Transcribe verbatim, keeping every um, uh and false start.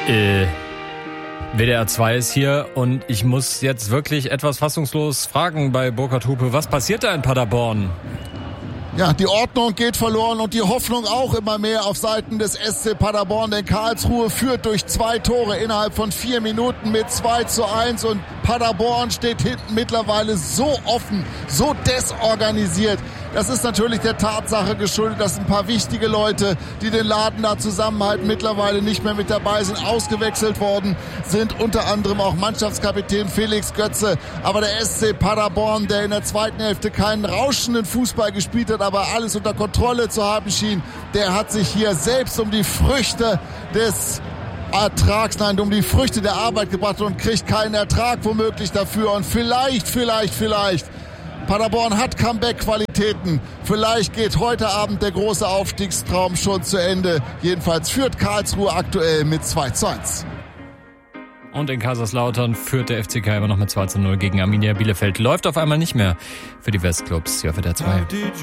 Äh, W D R zwei ist hier und ich muss jetzt wirklich etwas fassungslos fragen bei Burkhard Hupe. Was passiert da in Paderborn? Ja, die Ordnung geht verloren und die Hoffnung auch immer mehr auf Seiten des S C Paderborn, denn Karlsruhe führt durch zwei Tore innerhalb von vier Minuten mit zwei zu eins und Paderborn steht hinten mittlerweile so offen, so desorganisiert. Das ist natürlich der Tatsache geschuldet, dass ein paar wichtige Leute, die den Laden da zusammenhalten, mittlerweile nicht mehr mit dabei sind, ausgewechselt worden sind. Unter anderem auch Mannschaftskapitän Felix Götze. Aber der S C Paderborn, der in der zweiten Hälfte keinen rauschenden Fußball gespielt hat, aber alles unter Kontrolle zu haben schien, der hat sich hier selbst um die Früchte des Ertrags, nein, um die Früchte der Arbeit gebracht und kriegt keinen Ertrag womöglich dafür. Und vielleicht, vielleicht, vielleicht Paderborn hat Comeback-Qualitäten. Vielleicht geht heute Abend der große Aufstiegstraum schon zu Ende. Jedenfalls führt Karlsruhe aktuell mit zwei zu eins. Und in Kaiserslautern führt der F C K immer noch mit zwei zu null gegen Arminia Bielefeld. Läuft auf einmal nicht mehr für die Westclubs. Ja, für der zwei.